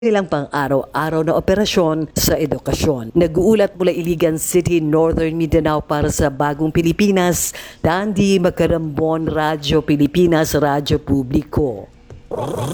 nilang pang-araw-araw na operasyon sa edukasyon. Nag-uulat mula Iligan City, Northern Mindanao para sa Bagong Pilipinas, Dandy Macarambon, Radyo Pilipinas, Radyo Publiko.